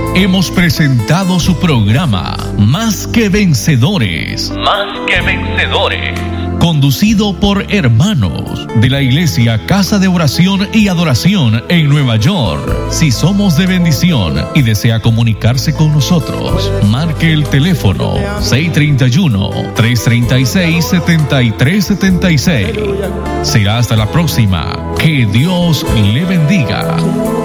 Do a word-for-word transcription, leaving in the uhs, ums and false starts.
hemos presentado su programa Más que Vencedores. Más que Vencedores. Conducido por hermanos de la Iglesia Casa de Oración y Adoración en Nueva York. Si somos de bendición y desea comunicarse con nosotros, marque el teléfono seis tres uno, tres tres seis, siete tres siete seis. Será hasta la próxima. Que Dios le bendiga.